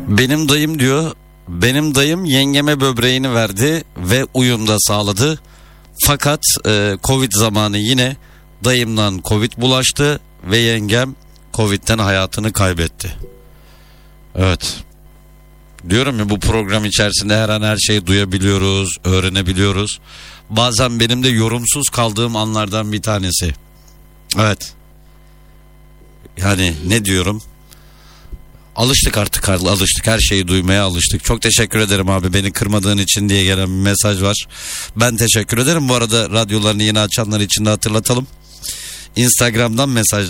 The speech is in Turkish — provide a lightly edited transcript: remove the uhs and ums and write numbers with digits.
Benim dayım diyor, benim dayım yengeme böbreğini verdi ve uyum da sağladı. Fakat Covid zamanı yine dayımdan Covid bulaştı ve yengem Covid'den hayatını kaybetti. Evet. Diyorum ya, bu program içerisinde her an her şeyi duyabiliyoruz, öğrenebiliyoruz. Bazen benim de yorumsuz kaldığım anlardan bir tanesi. Evet. Yani ne diyorum? Alıştık artık, alıştık, her şeyi duymaya alıştık. Çok teşekkür ederim abi, beni kırmadığın için diye gelen bir mesaj var. Ben teşekkür ederim. Bu arada radyolarını yeni açanlar için de hatırlatalım. Instagram'dan mesaj